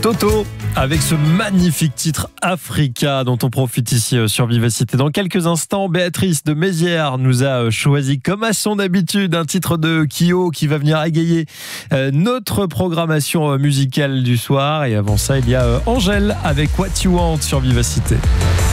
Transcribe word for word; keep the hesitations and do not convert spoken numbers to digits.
Toto avec ce magnifique titre Africa dont on profite ici sur Vivacité. Dans quelques instants, Béatrice de Mézières nous a choisi comme à son habitude un titre de Kyo qui va venir égayer notre programmation musicale du soir. Et avant ça, il y a Angèle avec What You Want sur Vivacité.